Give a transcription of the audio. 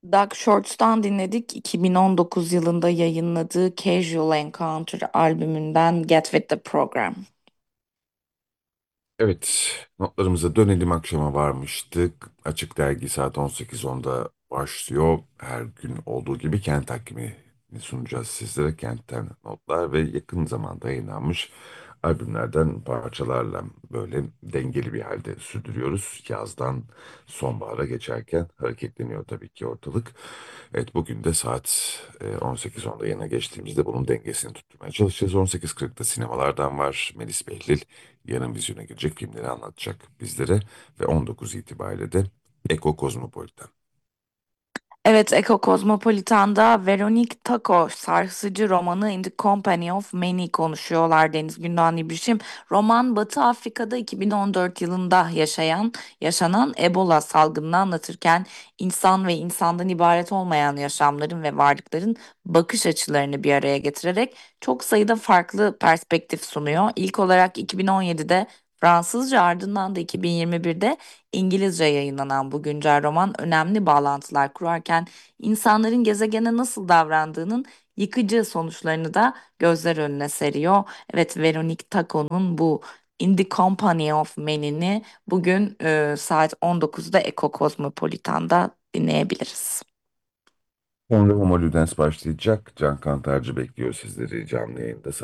Doug Shorts'tan dinledik. 2019 yılında yayınladığı Casual Encounter albümünden Get With The Program. Evet, notlarımıza dönelim. Akşama varmıştık. Açık Dergi saat 18.10'da başlıyor. Her gün olduğu gibi kent takvimini sunacağız sizlere. Kentten notlar ve yakın zamanda yayınlanmış albümlerden parçalarla böyle dengeli bir halde sürdürüyoruz. Yazdan sonbahara geçerken hareketleniyor tabii ki ortalık. Evet, bugün de saat 18.10'da yayına geçtiğimizde bunun dengesini tutturmaya çalışacağız. 18.40'da sinemalardan var. Melis Behlil yarın vizyona girecek filmleri anlatacak bizlere ve 19 itibariyle de Eko Kozmopolitan. Evet, Eko Kozmopolitan'da Veronique Tako sarsıcı romanı In the Company of Many konuşuyorlar Deniz Gündoğan İbrişim. Roman Batı Afrika'da 2014 yılında yaşanan Ebola salgınını anlatırken insan ve insandan ibaret olmayan yaşamların ve varlıkların bakış açılarını bir araya getirerek çok sayıda farklı perspektif sunuyor. İlk olarak 2017'de Fransızca, ardından da 2021'de İngilizce yayınlanan bu güncel roman önemli bağlantılar kurarken insanların gezegene nasıl davrandığının yıkıcı sonuçlarını da gözler önüne seriyor. Evet, Veronique Taco'nun bu In the Company of Men'ini bugün saat 19'da Eko Kozmopolitan'da dinleyebiliriz. Sonra Homo Ludens başlayacak. Can Kantarcı bekliyor sizleri canlı yayında.